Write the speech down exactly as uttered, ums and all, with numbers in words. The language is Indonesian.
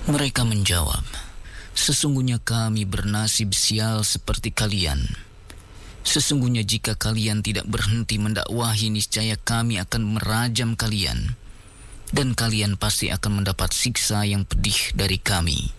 Mereka menjawab, "Sesungguhnya kami bernasib sial seperti kalian. Sesungguhnya jika kalian tidak berhenti mendakwahi, niscaya kami akan merajam kalian, dan kalian pasti akan mendapat siksa yang pedih dari kami."